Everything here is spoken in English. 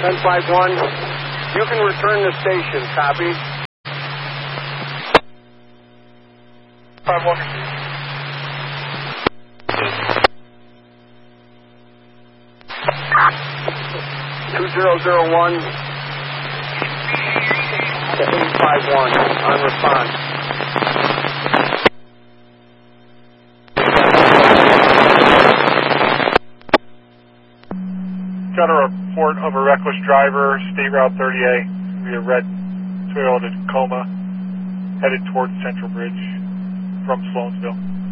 1051, you can return to station. Copy. 51. 2001 to 851 on response. Got a report of a reckless driver, State Route 30A, via red Toyota Tacoma, headed towards Central Bridge from Sloansville.